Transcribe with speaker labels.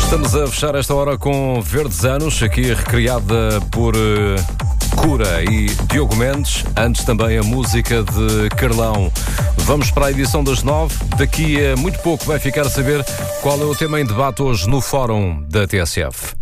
Speaker 1: Estamos a fechar esta hora com Verdes Anos, aqui recriada por Cura e Diogo Mendes, antes também a música de Carlão. Vamos para a edição das 9. Daqui a muito pouco vai ficar a saber qual é o tema em debate hoje no Fórum da TSF.